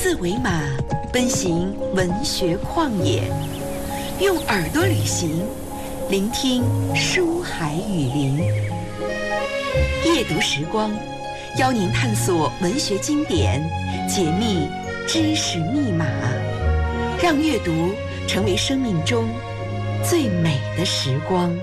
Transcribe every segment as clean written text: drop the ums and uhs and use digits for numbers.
字为马，奔行文学旷野，用耳朵旅行，聆听书海雨林。夜读时光，邀您探索文学经典，解密知识密码，让阅读成为生命中最美的时光。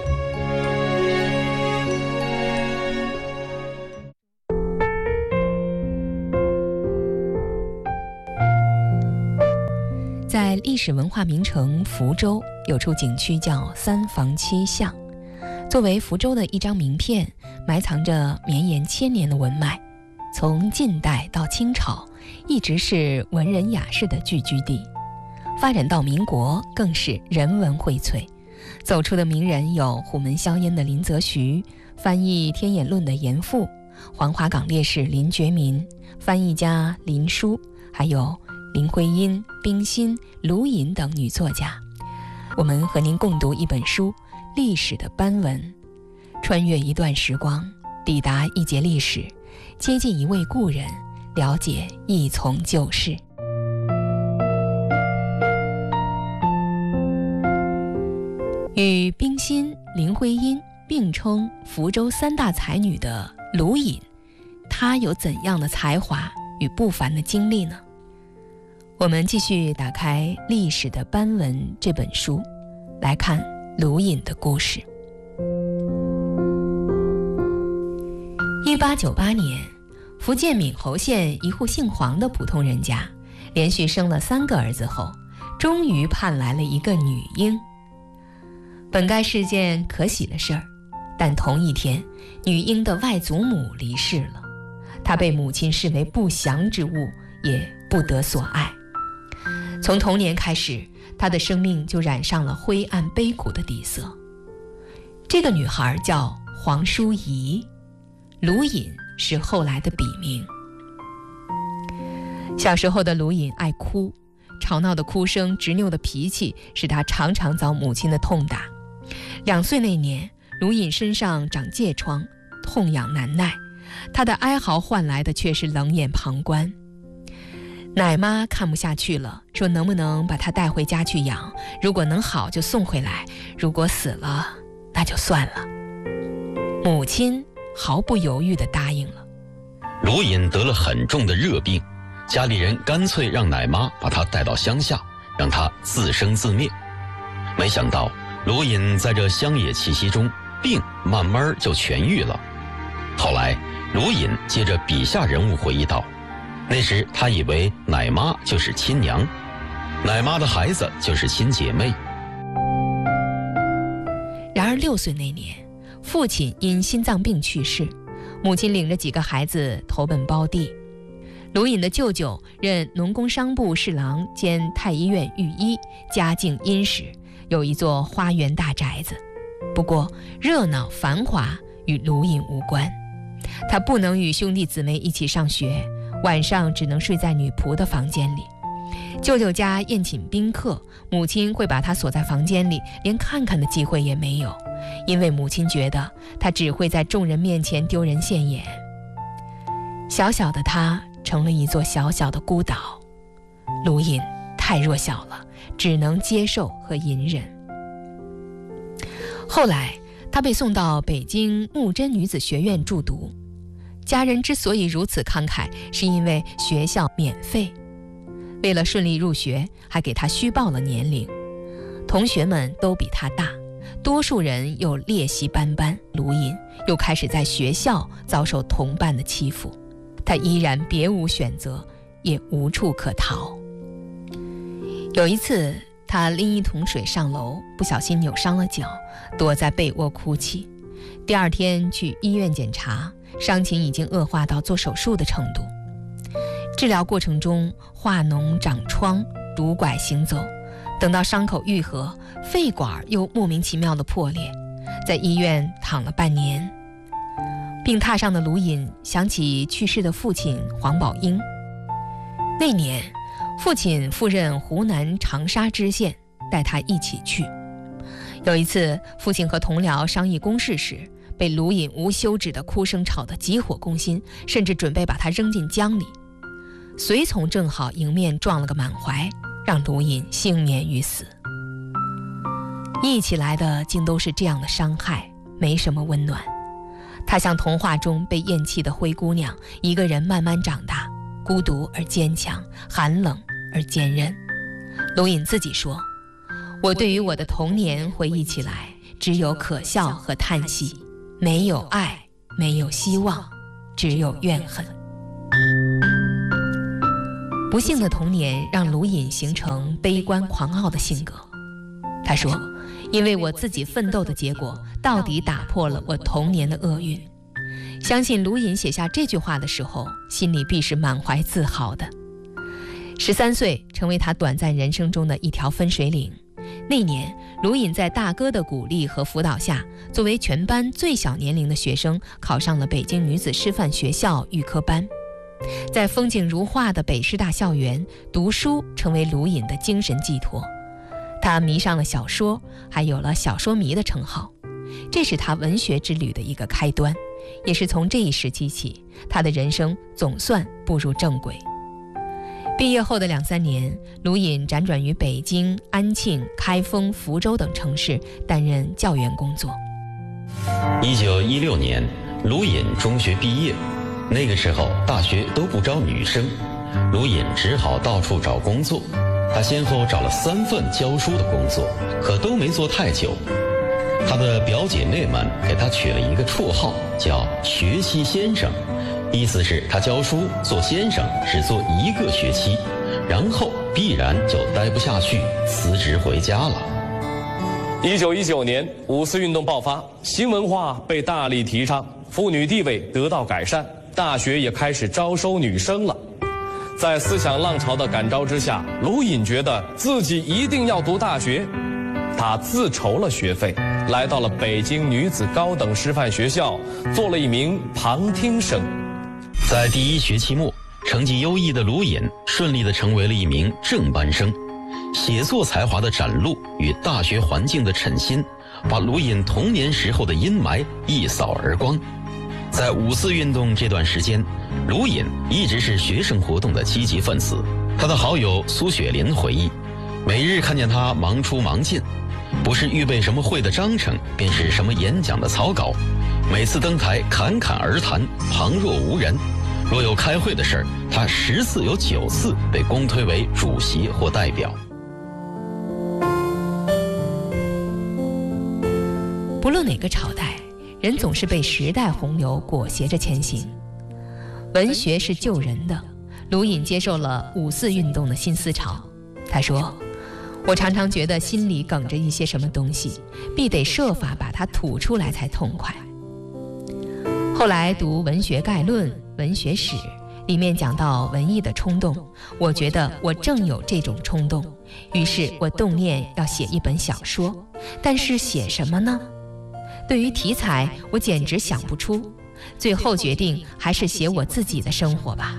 在历史文化名城福州，有处景区叫三坊七巷，作为福州的一张名片，埋藏着绵延千年的文脉。从晋代到清朝，一直是文人雅士的聚居地，发展到民国更是人文荟萃。走出的名人有虎门销烟的林则徐，翻译《天演论》的严复，黄花岗烈士林觉民，翻译家林殊，还有林徽因、冰心、卢隐等女作家。我们和您共读一本书《历史的斑纹》，穿越一段时光，抵达一节历史，接近一位故人，了解一从旧事。与冰心、林徽因并称福州三大才女的卢隐，她有怎样的才华与不凡的经历呢？我们继续打开《历史的斑纹》这本书，来看卢隐的故事。1898年，福建闽侯县一户姓黄的普通人家，连续生了3个儿子后，终于盼来了一个女婴。本该是件可喜的事儿，但同一天，女婴的外祖母离世了，她被母亲视为不祥之物，也不得所爱。从童年开始，她的生命就染上了灰暗悲苦的底色。这个女孩叫黄淑仪，卢隐是后来的笔名。小时候的卢隐爱哭，吵闹的哭声、执拗的脾气使她常常遭母亲的痛打。2岁那年，卢隐身上长疥疮，痛痒难耐，她的哀嚎换来的却是冷眼旁观。奶妈看不下去了，说能不能把她带回家去养，如果能好就送回来，如果死了那就算了。母亲毫不犹豫地答应了。 卢隐得了很重的热病，家里人干脆让奶妈把她带到乡下，让她自生自灭。没想到卢隐在这乡野气息中，病慢慢就痊愈了。后来卢隐接着笔下人物回忆道，那时他以为奶妈就是亲娘，奶妈的孩子就是亲姐妹。 然而6岁那年，父亲因心脏病去世，母亲领着几个孩子投奔胞弟。卢隐的舅舅任农工商部侍郎兼太医院御医，家境殷实，有一座花园大宅子。不过热闹繁华与卢隐无关，他不能与兄弟姊妹一起上学，晚上只能睡在女仆的房间里。舅舅家宴请宾客，母亲会把他锁在房间里，连看看的机会也没有，因为母亲觉得他只会在众人面前丢人现眼。小小的他成了一座小小的孤岛，卢隐太弱小了，只能接受和隐忍。后来他被送到北京木真女子学院住读，家人之所以如此慷慨，是因为学校免费，为了顺利入学，还给他虚报了年龄。同学们都比他大，多数人又劣习斑斑，卢隐又开始在学校遭受同伴的欺负，他依然别无选择，也无处可逃。有一次，他拎一桶水上楼，不小心扭伤了脚，躲在被窝哭泣。第2天去医院检查，伤情已经恶化到做手术的程度。治疗过程中化脓长疮，拄拐行走，等到伤口愈合，肺管又莫名其妙的破裂，在医院躺了半年。病榻上的卢隐想起去世的父亲黄宝英。那年父亲赴任湖南长沙知县，带他一起去。有一次，父亲和同僚商议公事时，被卢隐无休止的哭声吵得急火攻心，甚至准备把他扔进江里。 随从正好迎面撞了个满怀，让卢隐幸免于死。忆起来的竟都是这样的伤害，没什么温暖。她像童话中被厌弃的灰姑娘，一个人慢慢长大，孤独而坚强，寒冷而坚韧。卢隐自己说，我对于我的童年回忆起来，只有可笑和叹息，没有爱，没有希望，只有怨恨。不幸的童年让卢隐形成悲观狂傲的性格。他说，因为我自己奋斗的结果到底打破了我童年的厄运。相信卢隐写下这句话的时候，心里必是满怀自豪的。13岁成为他短暂人生中的一条分水岭。那年，卢隐在大哥的鼓励和辅导下，作为全班最小年龄的学生，考上了北京女子师范学校预科班。在风景如画的北师大校园，读书成为卢隐的精神寄托。他迷上了小说，还有了小说迷的称号。这是他文学之旅的一个开端，也是从这一时期起，他的人生总算步入正轨。毕业后的2-3年，卢隐辗转于北京、安庆、开封、福州等城市，担任教员工作。 1916年，卢隐中学毕业。那个时候大学都不招女生，卢隐只好到处找工作。他先后找了3份教书的工作，可都没做太久。他的表姐妹们给他取了一个绰号，叫学期先生，意思是他教书做先生只做1个学期，然后必然就待不下去，辞职回家了。 1919年5四运动爆发，新文化被大力提倡，妇女地位得到改善，大学也开始招收女生了。在思想浪潮的感召之下，卢隐觉得自己一定要读大学。他自筹了学费，来到了北京女子高等师范学校，做了一名旁听生。 在第1学期末，成绩优异的卢隐顺利地成为了一名正班生。写作才华的展露与大学环境的称心，把卢隐童年时候的阴霾一扫而光。在5四运动这段时间，卢隐一直是学生活动的积极分子。他的好友苏雪林回忆，每日看见他忙出忙进，不是预备什么会的章程，便是什么演讲的草稿。每次登台侃侃而谈，旁若无人。若有开会的事儿，他10次有9次被公推为主席或代表。 不论哪个朝代，人总是被时代洪流裹挟着前行。文学是救人的，卢隐接受了5四运动的新思潮。他说，我常常觉得心里梗着一些什么东西，必得设法把它吐出来才痛快。后来读文学概论、文学史，里面讲到文艺的冲动，我觉得我正有这种冲动，于是我动念要写一本小说，但是写什么呢？对于题材，我简直想不出，最后决定还是写我自己的生活吧。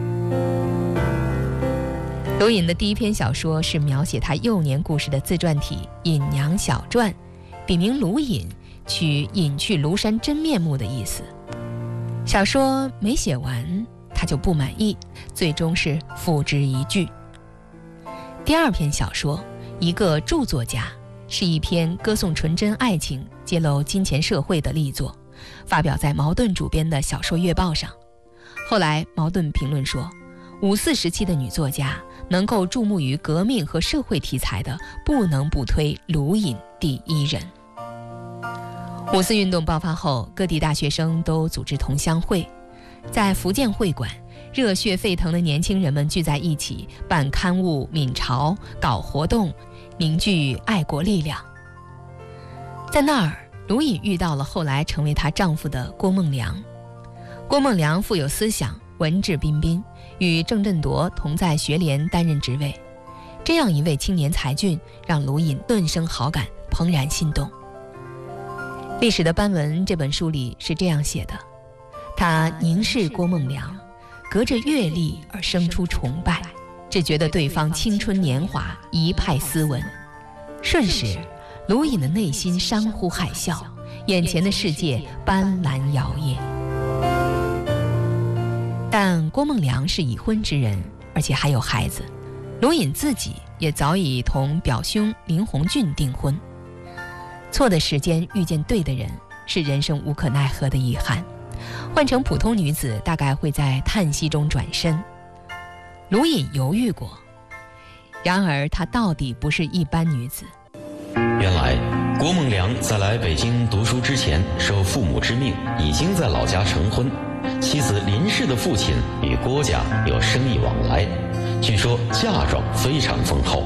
卢隐的第1篇小说是描写他幼年故事的自传体《隐娘小传》，笔名卢隐，取隐去庐山真面目的意思。小说没写完，他就不满意，最终是付之一炬。第2篇小说《一个著作家》，是一篇歌颂纯真爱情、揭露金钱社会的力作，发表在茅盾主编的小说月报上。后来茅盾评论说，5四时期的女作家能够注目于革命和社会题材的，不能不推卢隐第1人。5四运动爆发后，各地大学生都组织同乡会，在福建会馆，热血沸腾的年轻人们聚在一起，办刊物、闽潮，搞活动，凝聚爱国力量。在那儿，卢隐遇到了后来成为她丈夫的郭梦良。郭梦良富有思想，文质彬彬，与郑振铎同在学联担任职位。这样一位青年才俊，让卢隐顿生好感，怦然心动。《历史的斑纹》这本书里是这样写的，他凝视郭梦良，隔着阅历而生出崇拜，只觉得对方青春年华，一派斯文。瞬时，卢隐的内心山呼海啸，眼前的世界斑斓摇曳。 但郭梦良是已婚之人，而且还有孩子，卢隐自己也早已同表兄林鸿俊订婚。错的时间遇见对的人，是人生无可奈何的遗憾。换成普通女子，大概会在叹息中转身。卢隐犹豫过，然而她到底不是一般女子。 原来郭梦良在来北京读书之前，受父母之命，已经在老家成婚。妻子林氏的父亲与郭家有生意往来，据说嫁妆非常丰厚。